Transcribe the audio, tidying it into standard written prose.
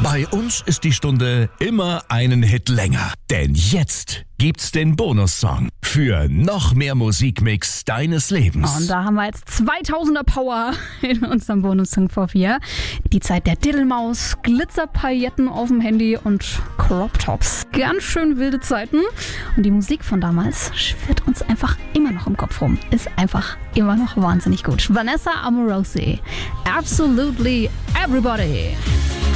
Bei uns ist die Stunde immer einen Hit länger. Denn jetzt gibt's den Bonussong für noch mehr Musikmix deines Lebens. Und da haben wir jetzt 2000er Power in unserem Bonussong vor 4. Die Zeit der Diddelmaus, Glitzerpailletten auf dem Handy und Crop Tops. Ganz schön wilde Zeiten. Und die Musik von damals schwirrt uns einfach immer noch im Kopf rum. Ist einfach immer noch wahnsinnig gut. Vanessa Amorosi. Absolutely Everybody.